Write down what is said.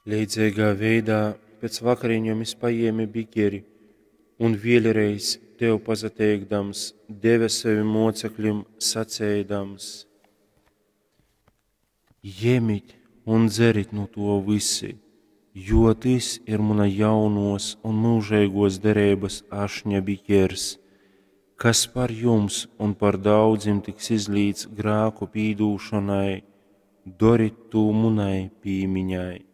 Līdzīgā veidā pēc vakariņām es paēmu bikeri un vēlreiz tev pasateikdams, deva saviem mocekļiem sacēdams: Ņemiet un dzerit no to visi, jo tas ir mana jaunos un mūžīgos derības ašņa bikers, kas par jums un par daudziem tiks izlīts grēku pīdūšanai, dariet to manai piemiņai.